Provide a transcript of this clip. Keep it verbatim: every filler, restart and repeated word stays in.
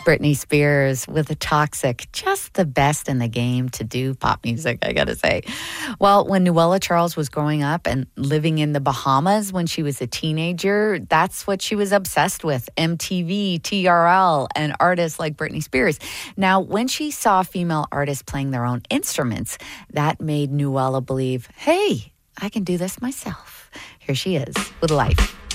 Britney Spears with a Toxic, just the best in the game to do pop music, I gotta say. Well, when Noella Charles was growing up and living in the Bahamas when she was a teenager, that's what she was obsessed with, M T V, T R L, and artists like Britney Spears. Now, when she saw female artists playing their own instruments, that made Noella believe, hey, I can do this myself. Here she is with Life.